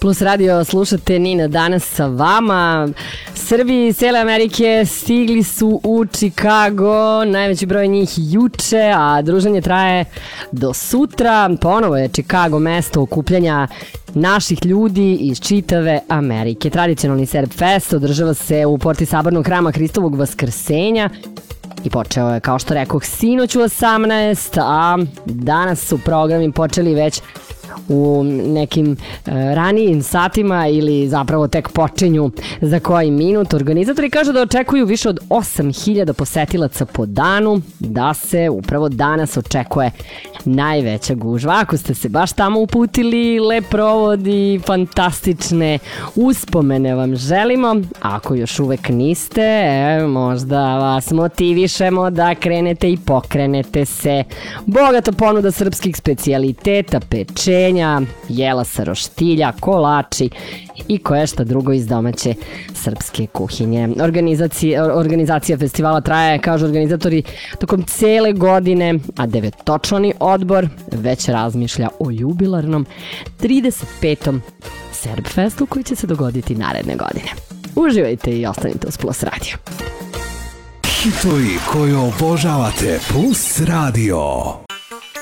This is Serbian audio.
Plus radio slušate Nina danas sa vama. Srbi iz cijele Amerike stigli su u Chicago, najveći broj njih juče, a druženje traje do sutra. Ponovo je Chicago mesto okupljanja naših ljudi iz čitave Amerike. Tradicionalni Serb Fest održava se u porti sabornog hrama Hristovog Vaskrsenja i počeo je, kao što rekoh, sinoć u 18, a danas su programi počeli već u nekim ranijim satima ili zapravo tek počinju za koji minut. Organizatori kažu da očekuju više od 8.000 posetilaca po danu, da se upravo danas očekuje najveća gužva. Ako ste se baš tamo uputili, lep provod i fantastične uspomene vam želimo. Ako još uvek niste, možda vas motivišemo da krenete i pokrenete se. Bogata ponuda srpskih specijaliteta, pečenja, jela sa roštilja, kolači i koješta drugo iz domaće srpske kuhinje. Organizacija festivala traje, kažu organizatori, tokom cele godine, a devetočlani odbor već razmišlja o jubilarnom 35. Serbfestu koji će se dogoditi naredne godine. Uživajte i ostanite uz Plus Radio. Hitovi koje obožavate, Plus Radio.